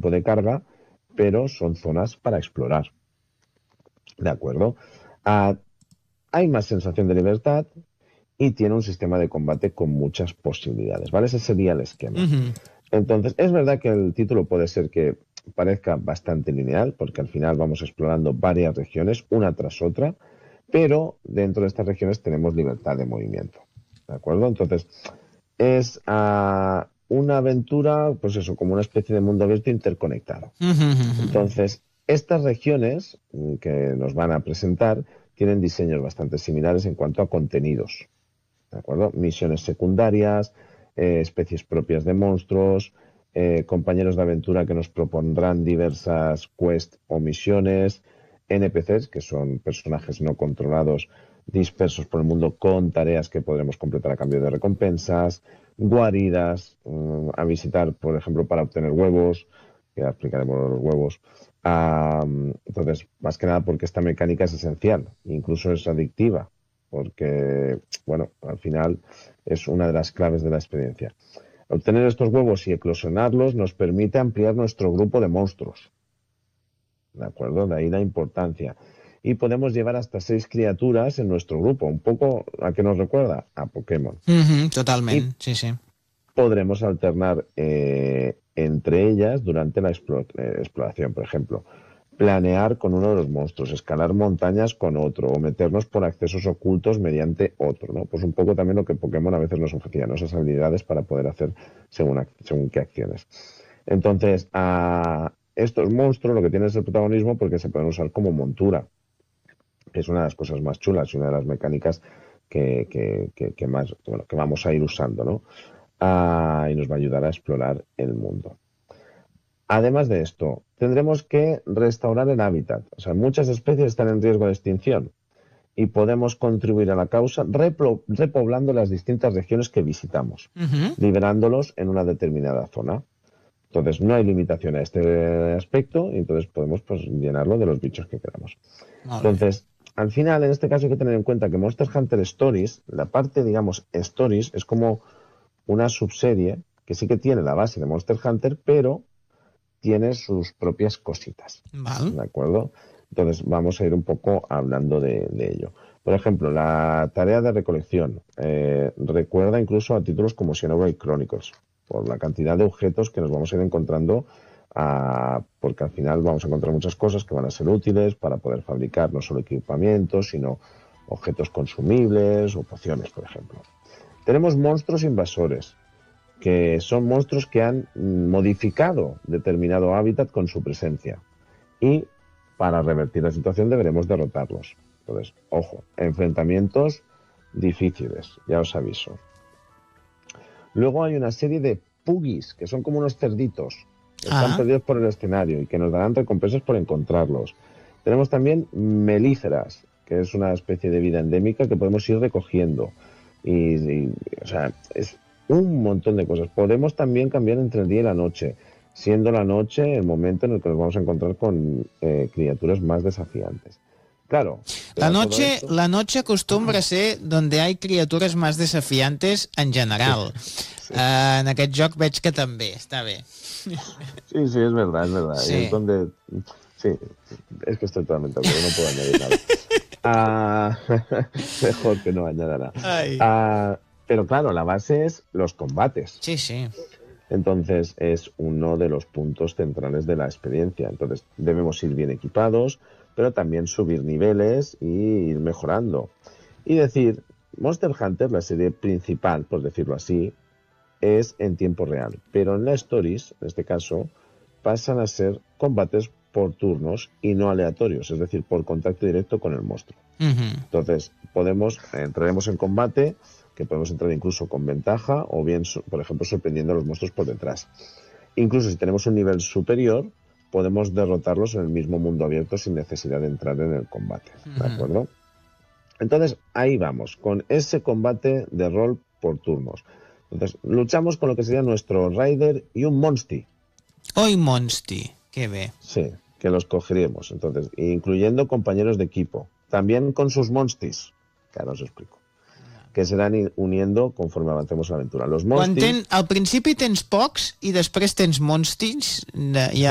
tiempo de carga, pero son zonas para explorar. ¿De acuerdo? Ah, hay más sensación de libertad y tiene un sistema de combate con muchas posibilidades, ¿vale? Ese sería el esquema. Entonces, es verdad que el título puede ser que parezca bastante lineal, porque al final vamos explorando varias regiones, una tras otra, pero dentro de estas regiones tenemos libertad de movimiento, ¿de acuerdo? Entonces, es una aventura, pues eso, como una especie de mundo abierto interconectado. Entonces, estas regiones que nos van a presentar tienen diseños bastante similares en cuanto a contenidos, ¿de acuerdo? Misiones secundarias, especies propias de monstruos, compañeros de aventura que nos propondrán diversas quests o misiones, NPCs, que son personajes no controlados dispersos por el mundo con tareas que podremos completar a cambio de recompensas, guaridas a visitar, por ejemplo, para obtener huevos, que ya explicaremos los huevos. Entonces, más que nada porque esta mecánica es esencial, incluso es adictiva, porque, bueno, al final es una de las claves de la experiencia. Obtener estos huevos y eclosionarlos nos permite ampliar nuestro grupo de monstruos. ¿De acuerdo? De ahí la importancia. Y podemos llevar hasta 6 criaturas en nuestro grupo. Un poco a qué nos recuerda a Pokémon. Totalment, Y sí. podremos alternar entre ellas durante la exploración. Por ejemplo, planear con uno de los monstruos, escalar montañas con otro, o meternos por accesos ocultos mediante otro, ¿no? Pues un poco también lo que Pokémon a veces nos ofrecía, ¿no? Esas habilidades para poder hacer según qué acciones. Entonces, a estos monstruos lo que tienen es el protagonismo porque se pueden usar como montura, que es una de las cosas más chulas y una de las mecánicas que más, bueno, que vamos a ir usando, ¿no? Y nos va a ayudar a explorar el mundo. Además de esto, tendremos que restaurar el hábitat. O sea, muchas especies están en riesgo de extinción y podemos contribuir a la causa repoblando las distintas regiones que visitamos, liberándolos en una determinada zona. Entonces, no hay limitación a este aspecto y entonces podemos pues, llenarlo de los bichos que queramos. Entonces, al final, en este caso hay que tener en cuenta que Monster Hunter Stories, la parte, digamos, Stories, es como una subserie que sí que tiene la base de Monster Hunter, pero tiene sus propias cositas. ¿De acuerdo? Entonces vamos a ir un poco hablando de ello. Por ejemplo, la tarea de recolección recuerda incluso a títulos como Xenoblade Chronicles, por la cantidad de objetos que nos vamos a ir encontrando, porque al final vamos a encontrar muchas cosas que van a ser útiles para poder fabricar no solo equipamientos, sino objetos consumibles o pociones, por ejemplo. Tenemos monstruos invasores, que son monstruos que han modificado determinado hábitat con su presencia. Y para revertir la situación deberemos derrotarlos. Entonces, ojo, enfrentamientos difíciles, ya os aviso. Luego hay una serie de puggies, que son como unos cerditos, que están perdidos por el escenario y que nos darán recompensas por encontrarlos. Tenemos también melíferas, que es una especie de vida endémica que podemos ir recogiendo. O sea, es un montón de cosas. Podemos también cambiar entre el día y la noche, siendo la noche el momento en el que nos vamos a encontrar con criaturas más desafiantes. Claro. La noche acostumbra a ser donde hay criaturas más desafiantes en general. Sí. En aquest joc veig que també, està bé. Sí, es verdad, es verdad. Sí. Es donde... Sí, es que estoy totalmente de acuerdo, no puedo añadir nada. Mejor que no añada nada. Pero claro, la base es los combates. Sí. Entonces es uno de los puntos centrales de la experiencia. Entonces debemos ir bien equipados, pero también subir niveles y ir mejorando. Y decir, Monster Hunter, la serie principal, por decirlo así, es en tiempo real. Pero en la Stories, en este caso, pasan a ser combates por turnos y no aleatorios, es decir, por contacto directo con el monstruo. Entonces, entraremos en combate, que podemos entrar incluso con ventaja o bien, por ejemplo, sorprendiendo a los monstruos por detrás. Incluso si tenemos un nivel superior, podemos derrotarlos en el mismo mundo abierto sin necesidad de entrar en el combate, ¿de acuerdo? Entonces, ahí vamos, con ese combate de rol por turnos. Entonces, luchamos con lo que sería nuestro Rider y un Monsti. Hoy Monsti, qué ve. Sí, que los cogeríamos, entonces, incluyendo compañeros de equipo. También con sus Monstis, que ahora os explico. Que se van uniendo conforme avancemos en la aventura. Los Monstis... Al principi tens pocs i després tens Monstis, ja